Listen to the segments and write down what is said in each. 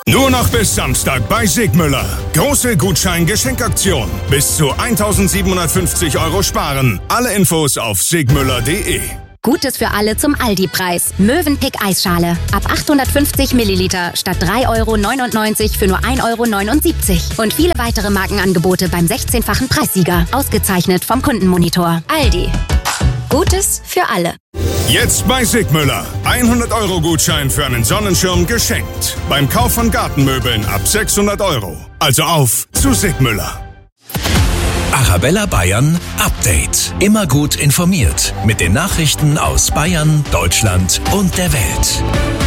Nur noch bis Samstag bei Sigmüller. Große Gutschein-Geschenkaktion. Bis zu 1.750 € sparen. Alle Infos auf sigmüller.de. Gutes für alle zum Aldi-Preis. Mövenpick Eisschale. Ab 850 Milliliter statt 3,99 € für nur 1,79 €. Und viele weitere Markenangebote beim 16-fachen Preissieger. Ausgezeichnet vom Kundenmonitor. Aldi. Gutes für alle. Jetzt bei Sigmüller. 100 € Gutschein für einen Sonnenschirm geschenkt. Beim Kauf von Gartenmöbeln ab 600 €. Also auf zu Sigmüller. Arabella Bayern Update. Immer gut informiert mit den Nachrichten aus Bayern, Deutschland und der Welt.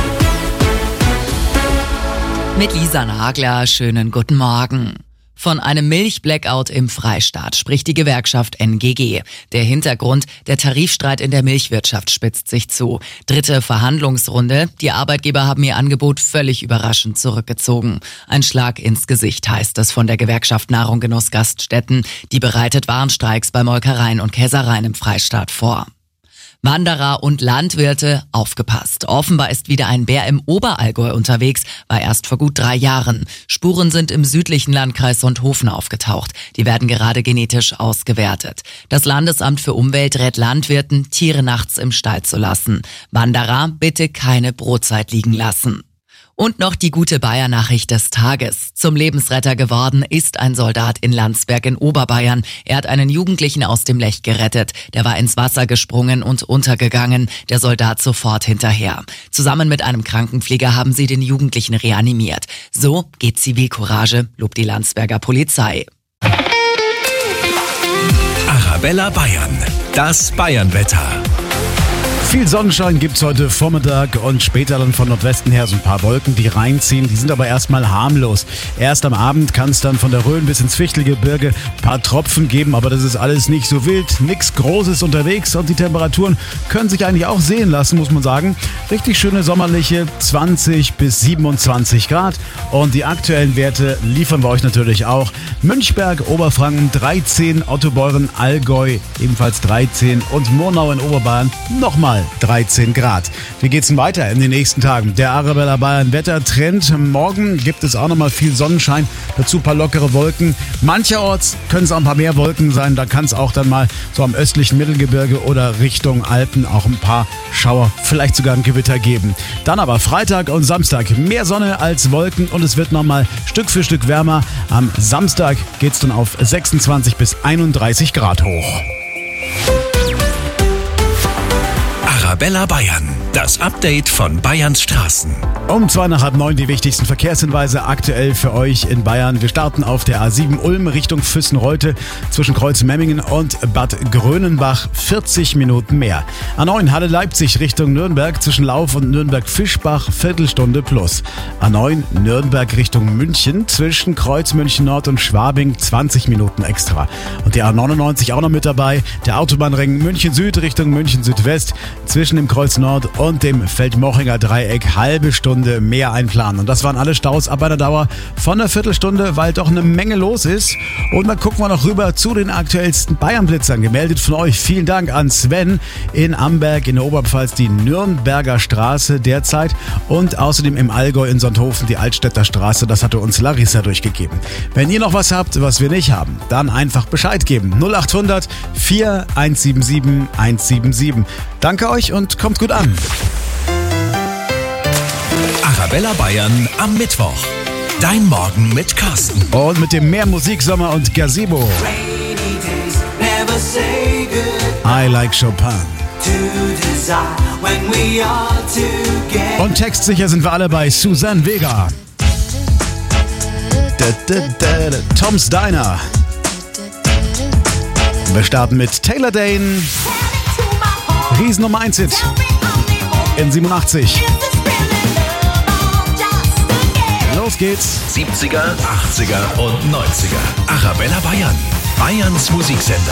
Mit Lisa Nagler, schönen guten Morgen. Von einem Milchblackout im Freistaat spricht die Gewerkschaft NGG. Der Hintergrund, der Tarifstreit in der Milchwirtschaft spitzt sich zu. 3. Verhandlungsrunde. Die Arbeitgeber haben ihr Angebot völlig überraschend zurückgezogen. Ein Schlag ins Gesicht, heißt es von der Gewerkschaft Nahrung Genuss Gaststätten. Die bereitet Warnstreiks bei Molkereien und Käsereien im Freistaat vor. Wanderer und Landwirte, aufgepasst. Offenbar ist wieder ein Bär im Oberallgäu unterwegs, war erst vor gut 3 Jahren. Spuren sind im südlichen Landkreis Sonthofen aufgetaucht. Die werden gerade genetisch ausgewertet. Das Landesamt für Umwelt rät Landwirten, Tiere nachts im Stall zu lassen. Wanderer bitte keine Brotzeit liegen lassen. Und noch die gute Bayern-Nachricht des Tages. Zum Lebensretter geworden ist ein Soldat in Landsberg in Oberbayern. Er hat einen Jugendlichen aus dem Lech gerettet. Der war ins Wasser gesprungen und untergegangen. Der Soldat sofort hinterher. Zusammen mit einem Krankenpfleger haben sie den Jugendlichen reanimiert. So geht Zivilcourage, lobt die Landsberger Polizei. Arabella Bayern. Das Bayernwetter. Viel Sonnenschein gibt's heute Vormittag und später dann von Nordwesten her so ein paar Wolken, die reinziehen. Die sind aber erstmal harmlos. Erst am Abend kann es dann von der Rhön bis ins Fichtelgebirge ein paar Tropfen geben, aber das ist alles nicht so wild. Nichts Großes unterwegs und die Temperaturen können sich eigentlich auch sehen lassen, muss man sagen. Richtig schöne sommerliche 20 bis 27 Grad und die aktuellen Werte liefern wir euch natürlich auch. Münchberg, Oberfranken 13, Ottobeuren, Allgäu ebenfalls 13 und Murnau in Oberbayern nochmal 13 Grad. Wie geht's denn weiter in den nächsten Tagen? Der Arabella Bayern Wettertrend. Morgen gibt es auch nochmal viel Sonnenschein, dazu ein paar lockere Wolken. Mancherorts können es auch ein paar mehr Wolken sein. Da kann es auch dann mal so am östlichen Mittelgebirge oder Richtung Alpen auch ein paar Schauer, vielleicht sogar ein Gewitter geben. Dann aber Freitag und Samstag mehr Sonne als Wolken und es wird nochmal Stück für Stück wärmer. Am Samstag geht's dann auf 26 bis 31 Grad hoch. Arabella Bayern. Das Update von Bayerns Straßen. Um 8:45 die wichtigsten Verkehrshinweise aktuell für euch in Bayern. Wir starten auf der A7 Ulm Richtung Füssen-Reute zwischen Kreuz-Memmingen und Bad Grönenbach 40 Minuten mehr. A9 Halle-Leipzig Richtung Nürnberg zwischen Lauf und Nürnberg-Fischbach Viertelstunde plus. A9 Nürnberg Richtung München zwischen Kreuz München Nord und Schwabing 20 Minuten extra. Und die A99 auch noch mit dabei. Der Autobahnring München Süd Richtung München Südwest zwischen dem Kreuz Nord und dem Feldmochinger Dreieck halbe Stunde mehr einplanen. Und das waren alle Staus ab einer Dauer von einer Viertelstunde, weil doch eine Menge los ist. Und dann gucken wir noch rüber zu den aktuellsten Bayern-Blitzern. Gemeldet von euch. Vielen Dank an Sven in Amberg in der Oberpfalz, die Nürnberger Straße derzeit und außerdem im Allgäu in Sonthofen die Altstädter Straße. Das hatte uns Larissa durchgegeben. Wenn ihr noch was habt, was wir nicht haben, dann einfach Bescheid geben. 0800 4177 177. Danke euch und kommt gut an. Arabella Bayern am Mittwoch. Dein Morgen mit Carsten. Und mit dem Mehr Musiksommer und Gazebo. I like Chopin. Und textsicher sind wir alle bei Suzanne Vega. Tom's Diner. Wir starten mit Taylor Dane. Riesen Nummer 1 Hit in 87. Los geht's. 70er, 80er und 90er. Arabella Bayern. Bayerns Musiksender.